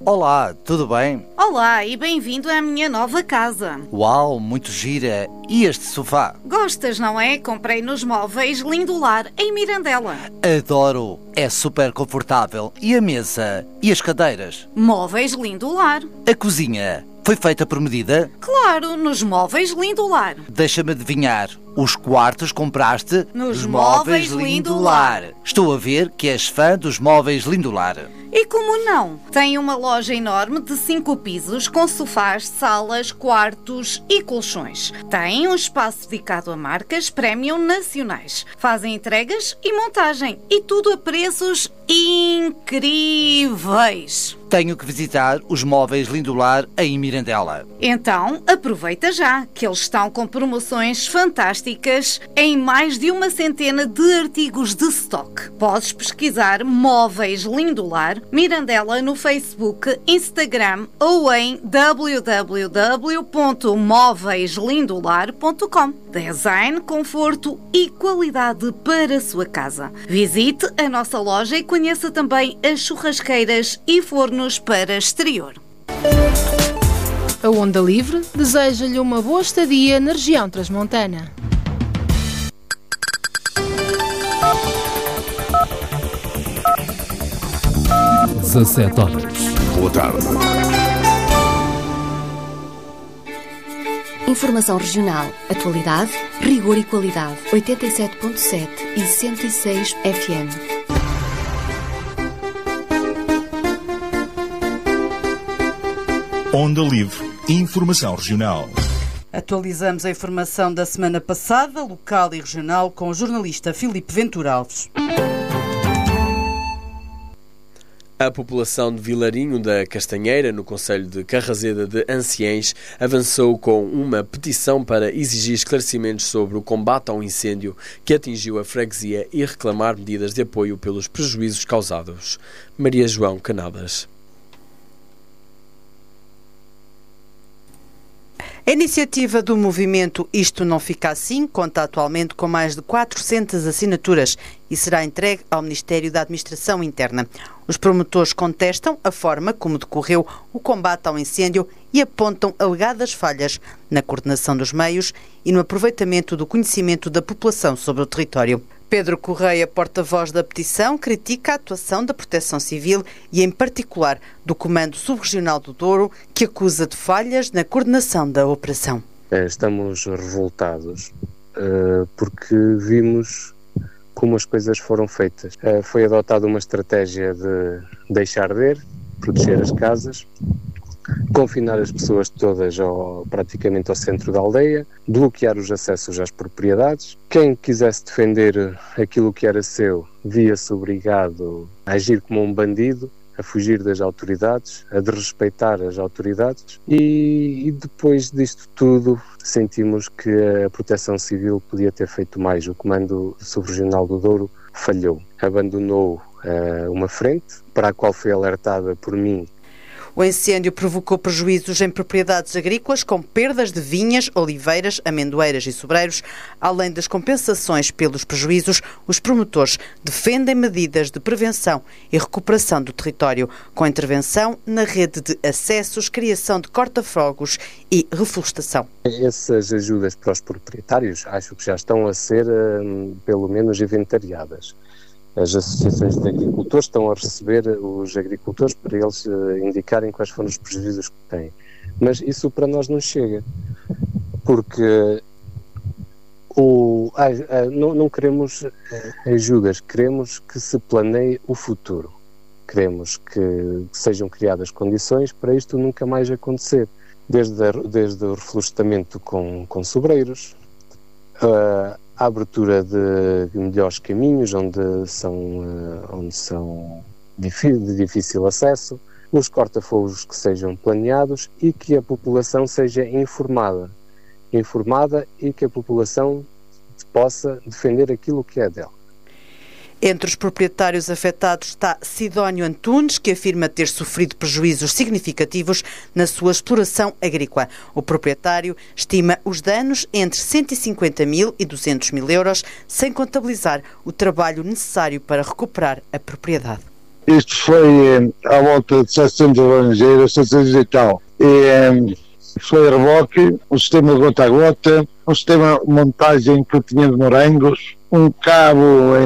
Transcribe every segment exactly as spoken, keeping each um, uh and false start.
Olá, tudo bem? Olá e bem-vindo à minha nova casa. Uau, muito gira. E este sofá? Gostas, não é? Comprei nos Móveis Lindolar, em Mirandela. Adoro, é super confortável. E a mesa? E as cadeiras? Móveis Lindolar. A cozinha? Foi feita por medida? Claro, nos Móveis Lindolar. Deixa-me adivinhar, os quartos compraste nos Móveis Lindolar. Estou a ver que és fã dos Móveis Lindolar. E como não? Tem uma loja enorme de cinco pisos com sofás, salas, quartos e colchões. Tem um espaço dedicado a marcas premium nacionais. Fazem entregas e montagem e tudo a preços incríveis. Tenho que visitar os Móveis Lindolar em Mirandela. Então, aproveita já, que eles estão com promoções fantásticas em mais de uma centena de artigos de stock. Podes pesquisar Móveis Lindolar, Mirandela no Facebook, Instagram ou em w w w ponto móveis lindolar ponto com. Design, conforto e qualidade para a sua casa. Visite a nossa loja e conheça também as churrasqueiras e fornos para exterior. A Onda Livre deseja-lhe uma boa estadia na região transmontana. dezassete horas. Boa tarde. Informação regional, atualidade, rigor e qualidade. oitenta e sete ponto sete e cento e seis F M. Onda Livre. Informação regional. Atualizamos a informação da semana passada, local e regional, com o jornalista Filipe Ventura Alves. A população de Vilarinho da Castanheira, no concelho de Carrazeda de Anciães, avançou com uma petição para exigir esclarecimentos sobre o combate ao incêndio que atingiu a freguesia e reclamar medidas de apoio pelos prejuízos causados. Maria João Canadas. A iniciativa do movimento Isto Não Fica Assim conta atualmente com mais de quatrocentas assinaturas e será entregue ao Ministério da Administração Interna. Os promotores contestam a forma como decorreu o combate ao incêndio e apontam alegadas falhas na coordenação dos meios e no aproveitamento do conhecimento da população sobre o território. Pedro Correia, porta-voz da petição, critica a atuação da Proteção Civil e, em particular, do Comando Subregional do Douro, que acusa de falhas na coordenação da operação. Estamos revoltados uh, porque vimos como as coisas foram feitas. Uh, foi adotada uma estratégia de deixar arder, proteger as casas, confinar as pessoas todas ao, praticamente ao centro da aldeia, bloquear os acessos às propriedades. Quem quisesse defender aquilo que era seu via-se obrigado a agir como um bandido, a fugir das autoridades, a desrespeitar as autoridades e, e depois disto tudo sentimos que a Proteção Civil podia ter feito mais. O Comando Subregional do Douro falhou, abandonou uh, uma frente para a qual foi alertada por mim. O incêndio provocou prejuízos em propriedades agrícolas, com perdas de vinhas, oliveiras, amendoeiras e sobreiros. Além das compensações pelos prejuízos, os promotores defendem medidas de prevenção e recuperação do território, com intervenção na rede de acessos, criação de corta-fogos e reflorestação. Essas ajudas para os proprietários acho que já estão a ser, pelo menos, inventariadas. As associações de agricultores estão a receber os agricultores para eles uh, indicarem quais foram os prejuízos que têm. Mas isso para nós não chega, porque o, ah, ah, não, não queremos ajudas, queremos que se planeie o futuro. Queremos que, que sejam criadas condições para isto nunca mais acontecer. Desde, a, desde o reflorestamento com, com sobreiros, uh, a abertura de melhores caminhos onde são, onde são de difícil acesso, os corta-fogos que sejam planeados e que a população seja informada, informada e que a população possa defender aquilo que é dela. Entre os proprietários afetados está Sidónio Antunes, que afirma ter sofrido prejuízos significativos na sua exploração agrícola. O proprietário estima os danos entre cento e cinquenta mil e duzentos mil euros, sem contabilizar o trabalho necessário para recuperar a propriedade. Isto foi à volta de setecentas laranjeiras, setecentas e tal. E foi reboque, um sistema de gota a gota, um sistema de montagem que tinha de morangos, um cabo,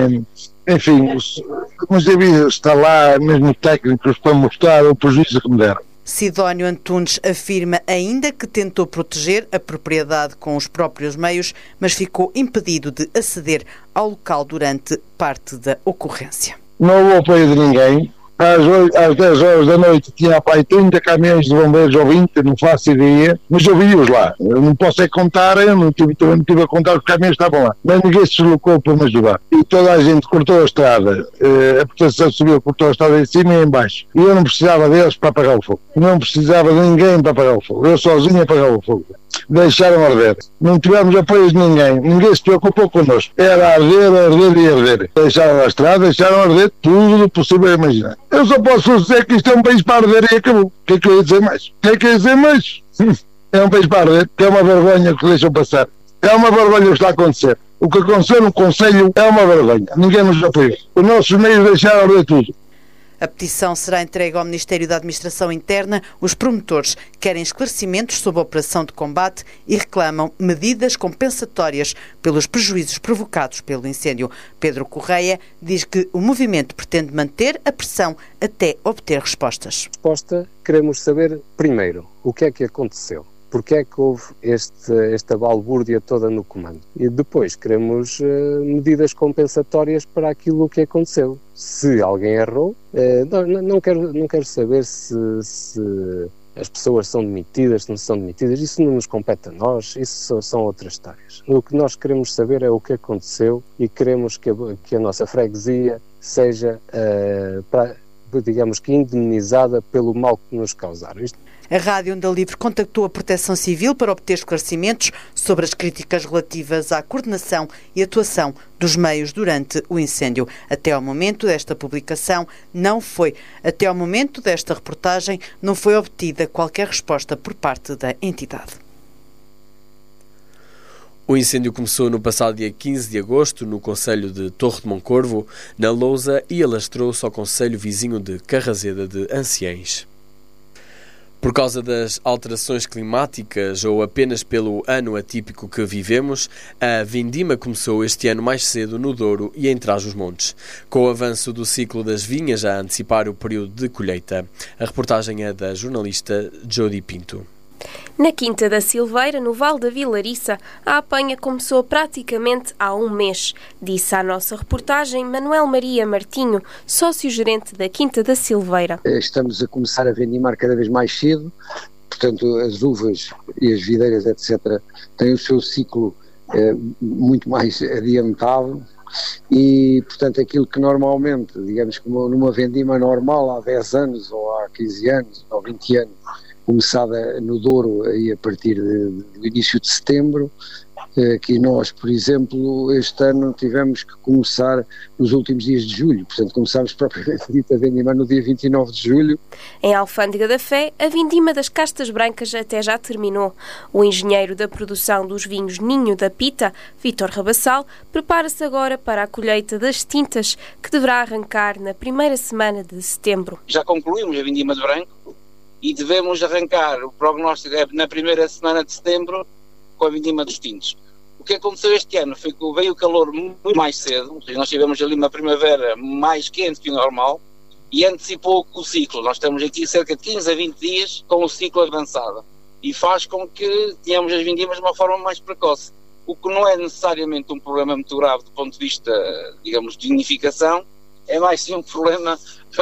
enfim, mas devia estar lá mesmo técnicos para mostrar o prejuízo que me deram. Sidónio Antunes afirma ainda que tentou proteger a propriedade com os próprios meios, mas ficou impedido de aceder ao local durante parte da ocorrência. Não houve apoio de ninguém. Às, oito, às dez horas da noite tinha pai trinta caminhões de bombeiros ou vinte, não faço ideia, mas eu vi-os lá. Eu não posso é contar, eu não tive, eu não tive a contar, os caminhões estavam lá. Mas ninguém se deslocou para me ajudar. E toda a gente cortou a estrada. A proteção civil cortou a estrada em cima e em baixo. E eu não precisava deles para apagar o fogo. Não precisava de ninguém para apagar o fogo. Eu sozinho apagava o fogo. Deixaram arder. Não tivemos apoio de ninguém. Ninguém se preocupou connosco. Era arder, arder e arder. Deixaram a estrada, deixaram arder tudo possível a imaginar. Eu só posso dizer que isto é um país para arder e acabou. O que é que eu ia dizer mais? O que é que eu ia dizer mais? É um país para arder, que é uma vergonha que deixam passar. É uma vergonha o que está a acontecer. O que aconteceu no Conselho é uma vergonha. Ninguém nos apoiou. Os nossos meios deixaram arder tudo. A petição será entregue ao Ministério da Administração Interna. Os promotores querem esclarecimentos sobre a operação de combate e reclamam medidas compensatórias pelos prejuízos provocados pelo incêndio. Pedro Correia diz que o movimento pretende manter a pressão até obter respostas. Resposta, queremos saber, primeiro, o que é que aconteceu. Porque é que houve este, esta balbúrdia toda no comando? E depois queremos uh, medidas compensatórias para aquilo que aconteceu. Se alguém errou, uh, não, não, quero, não quero saber se, se as pessoas são demitidas, se não são demitidas, isso não nos compete a nós, isso são, são outras histórias. O que nós queremos saber é o que aconteceu e queremos que a, que a nossa freguesia seja, uh, pra, digamos que, indemnizada pelo mal que nos causaram. Isto A Rádio Onda Livre contactou a Proteção Civil para obter esclarecimentos sobre as críticas relativas à coordenação e atuação dos meios durante o incêndio. Até ao momento desta publicação não foi, até ao momento desta reportagem não foi obtida qualquer resposta por parte da entidade. O incêndio começou no passado dia quinze de agosto no concelho de Torre de Moncorvo, na Lousa, e alastrou-se ao concelho vizinho de Carrazeda de Anciães. Por causa das alterações climáticas ou apenas pelo ano atípico que vivemos, a vindima começou este ano mais cedo no Douro e em Trás-os-Montes, com o avanço do ciclo das vinhas a antecipar o período de colheita. A reportagem é da jornalista Jody Pinto. Na Quinta da Silveira, no Vale da Vilariça, a apanha começou praticamente há um mês, disse à nossa reportagem Manuel Maria Martinho, sócio-gerente da Quinta da Silveira. Estamos a começar a vendimar cada vez mais cedo, portanto as uvas e as videiras, etcétera, têm o seu ciclo eh, muito mais adiantado e, portanto, aquilo que normalmente, digamos que numa vendima normal há dez anos ou há quinze anos ou vinte anos, começada no Douro aí a partir de, do início de setembro, que nós, por exemplo, este ano tivemos que começar nos últimos dias de julho, portanto começámos propriamente dito a vindima no dia vinte e nove de julho. Em Alfândega da Fé, a vindima das castas brancas até já terminou. O engenheiro da produção dos vinhos Ninho da Pita, Vítor Rabassal, prepara-se agora para a colheita das tintas, que deverá arrancar na primeira semana de setembro. Já concluímos a vindima de branco e devemos arrancar, o prognóstico é na primeira semana de setembro, com a vindima dos tintos. O que aconteceu este ano foi que veio o calor muito mais cedo, nós tivemos ali uma primavera mais quente que o normal e antecipou o ciclo. Nós estamos aqui cerca de quinze a vinte dias com o ciclo avançado e faz com que tenhamos as vindimas de uma forma mais precoce, o que não é necessariamente um problema muito grave do ponto de vista, digamos, de unificação, é mais sim um problema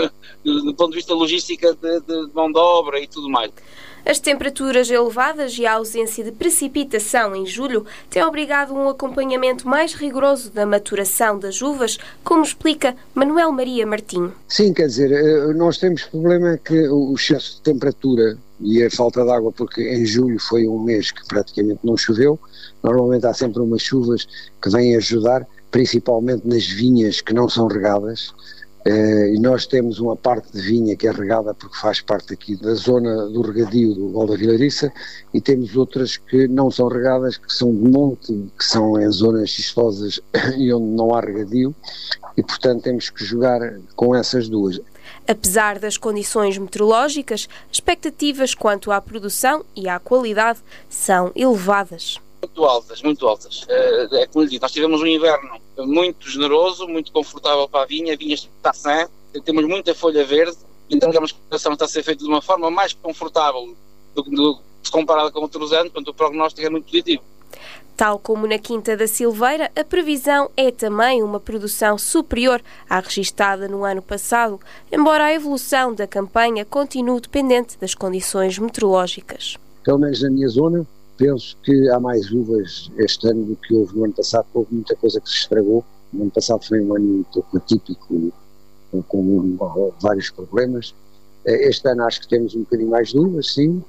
do ponto de vista logística de, de mão de obra e tudo mais. As temperaturas elevadas e a ausência de precipitação em julho têm obrigado um acompanhamento mais rigoroso da maturação das uvas, como explica Manuel Maria Martinho. Sim, quer dizer, nós temos problema que o excesso de temperatura e a falta de água, porque em julho foi um mês que praticamente não choveu, normalmente há sempre umas chuvas que vêm ajudar, principalmente nas vinhas que não são regadas. Uh, e nós temos uma parte de vinha que é regada porque faz parte aqui da zona do regadio do Vale da Vilariça e temos outras que não são regadas, que são de monte, que são em zonas xistosas e onde não há regadio e portanto temos que jogar com essas duas. Apesar das condições meteorológicas, expectativas quanto à produção e à qualidade são elevadas. Muito altas, muito altas. É como lhe digo, nós tivemos um inverno muito generoso, muito confortável para a vinha, a vinha está sã, temos muita folha verde, então a exploração está a ser feita de uma forma mais confortável do que se comparada com outros anos, portanto o prognóstico é muito positivo. Tal como na Quinta da Silveira, a previsão é também uma produção superior à registada no ano passado, embora a evolução da campanha continue dependente das condições meteorológicas. Pelo menos na minha zona, penso que há mais uvas este ano do que houve no ano passado, porque houve muita coisa que se estragou. No ano passado foi um ano muito atípico, com vários problemas. Este ano acho que temos um bocadinho mais de uvas, sim.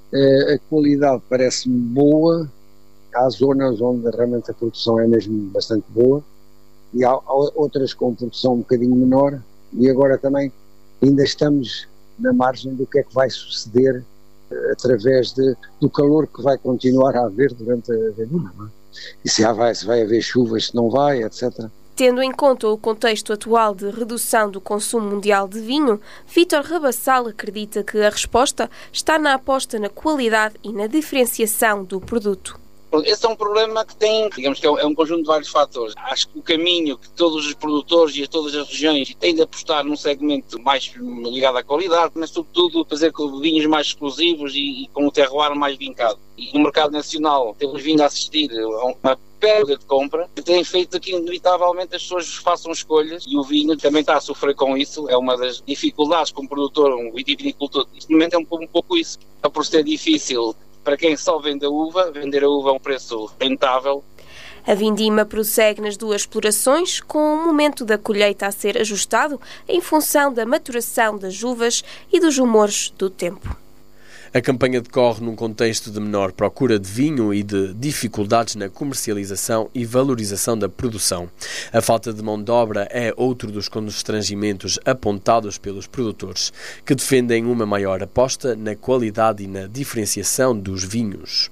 A qualidade parece-me boa. Há zonas onde realmente a produção é mesmo bastante boa e há outras com produção um bocadinho menor, e agora também ainda estamos na margem do que é que vai suceder através de, do calor que vai continuar a haver durante a vendima, não é? E se, há, vai, se vai haver chuvas, se não vai, etcétera. Tendo em conta o contexto atual de redução do consumo mundial de vinho, Vítor Rabassal acredita que a resposta está na aposta na qualidade e na diferenciação do produto. Esse é um problema que tem, digamos que é um conjunto de vários fatores. Acho que o caminho que todos os produtores e todas as regiões têm de apostar num segmento mais ligado à qualidade, mas sobretudo fazer com vinhos mais exclusivos e, e com o terroir mais vincado. E no mercado nacional temos vindo a assistir a uma perda de compra que tem feito que inevitavelmente as pessoas façam escolhas, e o vinho também está a sofrer com isso. É uma das dificuldades como produtor, um vitivinicultor. Neste momento é um, um pouco isso. É por ser difícil para quem só vende a uva, vender a uva a um preço rentável. A vindima prossegue nas duas explorações, com o momento da colheita a ser ajustado em função da maturação das uvas e dos humores do tempo. A campanha decorre num contexto de menor procura de vinho e de dificuldades na comercialização e valorização da produção. A falta de mão de obra é outro dos constrangimentos apontados pelos produtores, que defendem uma maior aposta na qualidade e na diferenciação dos vinhos.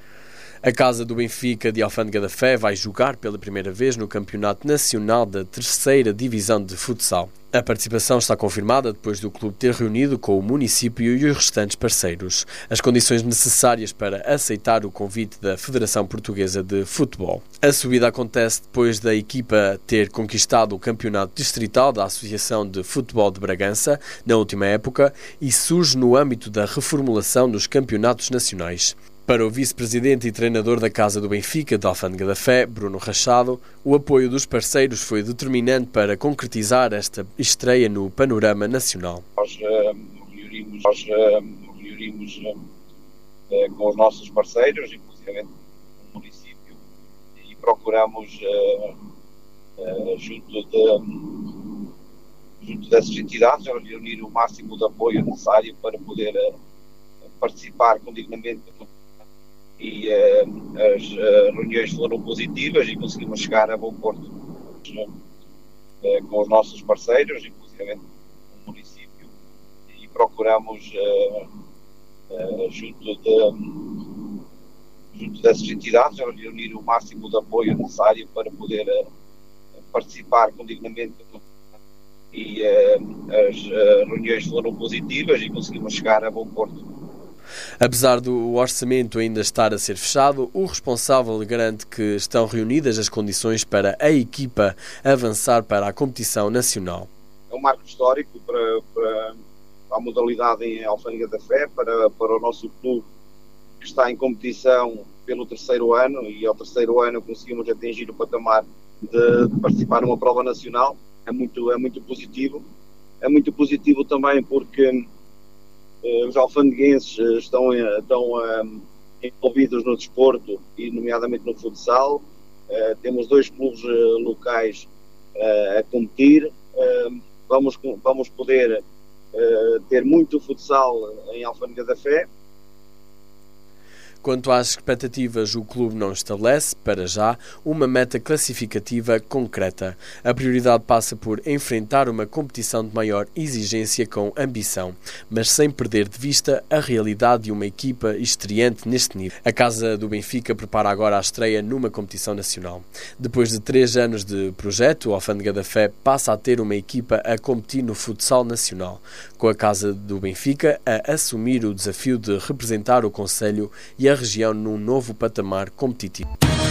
A Casa do Benfica de Alfândega da Fé vai jogar pela primeira vez no Campeonato Nacional da Terceira Divisão de Futsal. A participação está confirmada depois do clube ter reunido com o município e os restantes parceiros as condições necessárias para aceitar o convite da Federação Portuguesa de Futebol. A subida acontece depois da equipa ter conquistado o Campeonato Distrital da Associação de Futebol de Bragança na última época e surge no âmbito da reformulação dos campeonatos nacionais. Para o vice-presidente e treinador da Casa do Benfica de Alfândega da Fé, Bruno Rachado, o apoio dos parceiros foi determinante para concretizar esta estreia no panorama nacional. Nós uh, reunimos, nós, uh, reunimos uh, com os nossos parceiros, inclusive no município, e procuramos, uh, uh, junto, de, junto dessas entidades, reunir o máximo de apoio necessário para poder uh, participar condignamente. E uh, as uh, reuniões foram positivas e conseguimos chegar a bom porto uh, com os nossos parceiros, inclusive no município, e procuramos, uh, uh, junto, de, junto dessas entidades, reunir o máximo de apoio necessário para poder uh, participar condignamente. E uh, as uh, reuniões foram positivas e conseguimos chegar a bom porto. Apesar do orçamento ainda estar a ser fechado, o responsável garante que estão reunidas as condições para a equipa avançar para a competição nacional. É um marco histórico para, para a modalidade em Alfândega da Fé, para, para o nosso clube que está em competição pelo terceiro ano, e ao terceiro ano conseguimos atingir o patamar de, de participar numa prova nacional. É muito, é muito positivo. É muito positivo também porque Uh, os alfandeguenses uh, estão, uh, estão uh, envolvidos no desporto e nomeadamente no futsal. Uh, temos dois clubes uh, locais uh, a competir. Uh, vamos, vamos poder uh, ter muito futsal em Alfândega da Fé. Quanto às expectativas, o clube não estabelece, para já, uma meta classificativa concreta. A prioridade passa por enfrentar uma competição de maior exigência com ambição, mas sem perder de vista a realidade de uma equipa estreante neste nível. A Casa do Benfica prepara agora a estreia numa competição nacional. Depois de três anos de projeto, o Alfândega da Fé passa a ter uma equipa a competir no futsal nacional, com a Casa do Benfica a assumir o desafio de representar o concelho e a região num novo patamar competitivo.